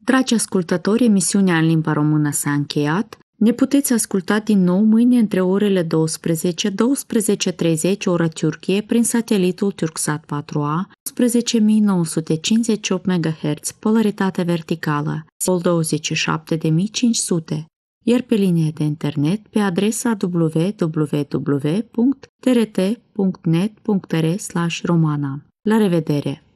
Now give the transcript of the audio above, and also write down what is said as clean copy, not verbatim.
Dragi ascultători, emisiunea în limba română s-a încheiat. Ne puteți asculta din nou mâine între orele 12-12:30 ora Turcie prin satelitul Turksat 4A, 11.958 MHz, polaritate verticală, sol 27.500, iar pe linie de internet pe adresa www.trt.net.r/romana. La revedere!